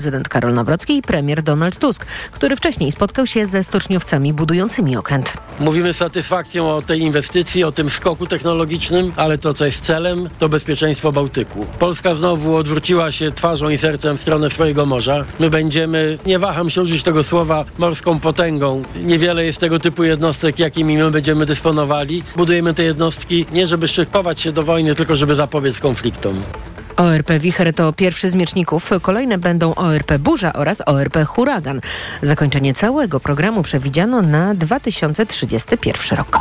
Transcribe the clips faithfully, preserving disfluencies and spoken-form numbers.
Prezydent Karol Nawrocki i premier Donald Tusk, który wcześniej spotkał się ze stoczniowcami budującymi okręt. Mówimy z satysfakcją o tej inwestycji, o tym skoku technologicznym, ale to, co jest celem, to bezpieczeństwo Bałtyku. Polska znowu odwróciła się twarzą i sercem w stronę swojego morza. My będziemy, nie waham się użyć tego słowa, morską potęgą. Niewiele jest tego typu jednostek, jakimi my będziemy dysponowali. Budujemy te jednostki nie żeby szykować się do wojny, tylko żeby zapobiec konfliktom. O R P Wicher to pierwszy z mieczników. Kolejne będą O R P Burza oraz O R P Huragan. Zakończenie całego programu przewidziano na dwa tysiące trzydziesty pierwszy rok.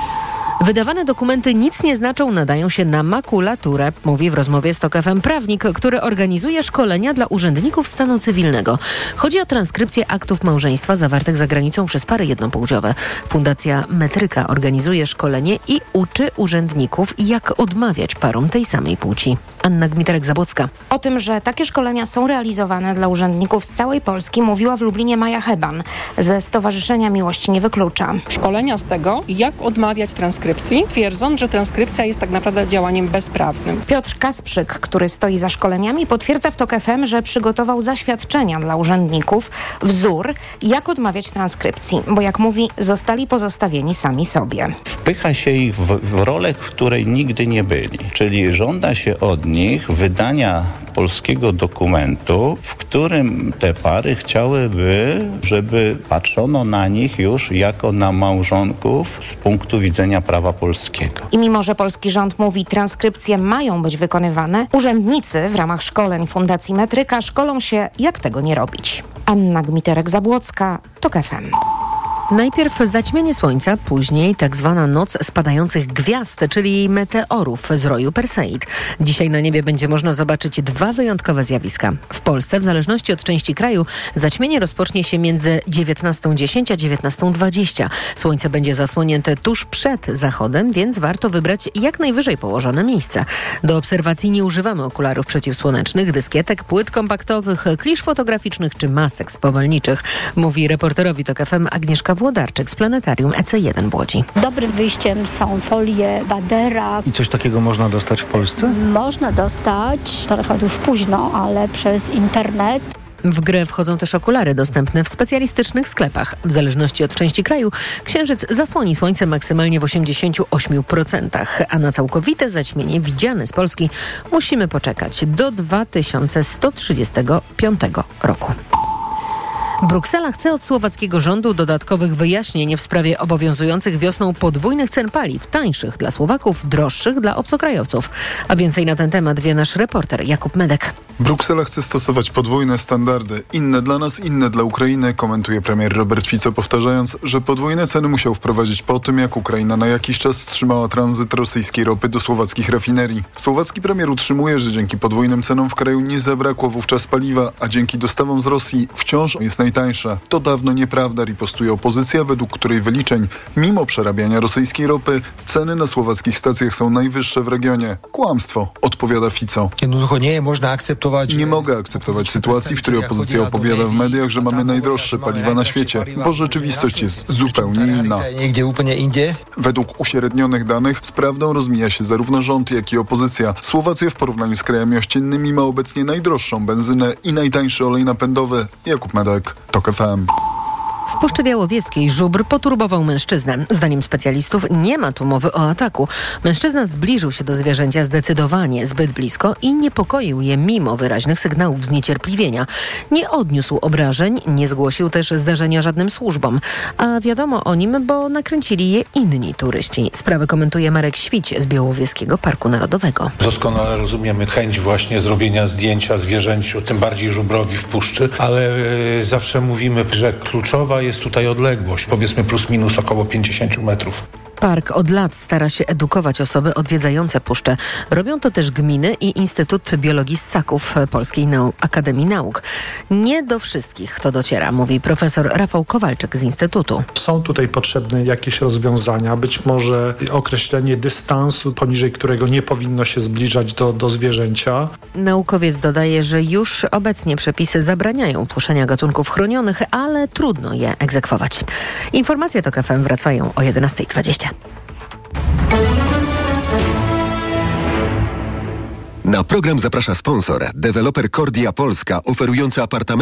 Wydawane dokumenty nic nie znaczą, nadają się na makulaturę, mówi w rozmowie z TOK F M prawnik, który organizuje szkolenia dla urzędników stanu cywilnego. Chodzi o transkrypcję aktów małżeństwa zawartych za granicą przez pary jednopłciowe. Fundacja Metryka organizuje szkolenie i uczy urzędników, jak odmawiać parom tej samej płci. Anna Gmiterek-Zabłocka. O tym, że takie szkolenia są realizowane dla urzędników z całej Polski, mówiła w Lublinie Maja Heban ze Stowarzyszenia Miłość Nie Wyklucza. Szkolenia z tego, jak odmawiać transkrypcji, twierdząc, że transkrypcja jest tak naprawdę działaniem bezprawnym. Piotr Kasprzyk, który stoi za szkoleniami, potwierdza w TOK F M, że przygotował zaświadczenia dla urzędników, wzór, jak odmawiać transkrypcji, bo jak mówi, zostali pozostawieni sami sobie. Wpycha się ich w, w rolę, w której nigdy nie byli, czyli żąda się od nich wydania polskiego dokumentu, w którym te pary chciałyby, żeby patrzono na nich już jako na małżonków z punktu widzenia prawa polskiego. I mimo, że polski rząd mówi, transkrypcje mają być wykonywane, urzędnicy w ramach szkoleń Fundacji Metryka szkolą się, jak tego nie robić. Anna Gmiterek-Zabłocka, TOK F M. Najpierw zaćmienie słońca, później tak zwana noc spadających gwiazd, czyli meteorów z roju Perseid. Dzisiaj na niebie będzie można zobaczyć dwa wyjątkowe zjawiska. W Polsce, w zależności od części kraju, zaćmienie rozpocznie się między dziewiętnastą dziesięć a dziewiętnastą dwadzieścia. Słońce będzie zasłonięte tuż przed zachodem, więc warto wybrać jak najwyżej położone miejsce. Do obserwacji nie używamy okularów przeciwsłonecznych, dyskietek, płyt kompaktowych, klisz fotograficznych czy masek spowalniczych, mówi reporterowi TOK F M Agnieszka Włodarczyk z Planetarium E C jeden w Łodzi. Dobrym wyjściem są folie Badera. I coś takiego można dostać w Polsce? Można dostać, trochę już późno, ale przez internet. W grę wchodzą też okulary dostępne w specjalistycznych sklepach. W zależności od części kraju księżyc zasłoni słońce maksymalnie w osiemdziesięciu ośmiu procentach, a na całkowite zaćmienie widziane z Polski musimy poczekać do dwa tysiące sto trzydziestego piątego roku. Bruksela chce od słowackiego rządu dodatkowych wyjaśnień w sprawie obowiązujących wiosną podwójnych cen paliw, tańszych dla Słowaków, droższych dla obcokrajowców. A więcej na ten temat wie nasz reporter Jakub Medek. Bruksela chce stosować podwójne standardy. Inne dla nas, inne dla Ukrainy, komentuje premier Robert Fico, powtarzając, że podwójne ceny musiał wprowadzić po tym, jak Ukraina na jakiś czas wstrzymała tranzyt rosyjskiej ropy do słowackich rafinerii. Słowacki premier utrzymuje, że dzięki podwójnym cenom w kraju nie zabrakło wówczas paliwa, a dzięki dostawom z Rosji wciąż jest najtańsze. To dawno nieprawda, ripostuje opozycja, według której wyliczeń, mimo przerabiania rosyjskiej ropy, ceny na słowackich stacjach są najwyższe w regionie. Kłamstwo, odpowiada Fico. Nie można akceptować. Nie mogę akceptować sytuacji, w której opozycja opowiada w mediach, że mamy najdroższe paliwa na świecie, bo rzeczywistość jest zupełnie inna. Według uśrednionych danych z prawdą rozmija się zarówno rząd, jak i opozycja. Słowacja w porównaniu z krajami ościennymi ma obecnie najdroższą benzynę i najtańszy olej napędowy. Jakub Medek, TOK F M. W Puszczy Białowieskiej żubr poturbował mężczyznę. Zdaniem specjalistów nie ma tu mowy o ataku. Mężczyzna zbliżył się do zwierzęcia zdecydowanie zbyt blisko i niepokoił je mimo wyraźnych sygnałów zniecierpliwienia. Nie odniósł obrażeń, nie zgłosił też zdarzenia żadnym służbom. A wiadomo o nim, bo nakręcili je inni turyści. Sprawę komentuje Marek Świć z Białowieskiego Parku Narodowego. Doskonale rozumiemy chęć właśnie zrobienia zdjęcia zwierzęciu, tym bardziej żubrowi w puszczy, ale yy, zawsze mówimy, że kluczowa jest tutaj odległość, powiedzmy plus minus około pięćdziesiąt metrów. Park od lat stara się edukować osoby odwiedzające puszczę. Robią to też gminy i Instytut Biologii Ssaków Polskiej Nau- Akademii Nauk. Nie do wszystkich to dociera, mówi profesor Rafał Kowalczyk z Instytutu. Są tutaj potrzebne jakieś rozwiązania, być może określenie dystansu, poniżej którego nie powinno się zbliżać do, do zwierzęcia. Naukowiec dodaje, że już obecnie przepisy zabraniają puszczenia gatunków chronionych, ale trudno je egzekwować. Informacje TOK F M wracają o jedenasta dwadzieścia. Na program zaprasza sponsor, deweloper Kordia Polska, oferujący apartamenty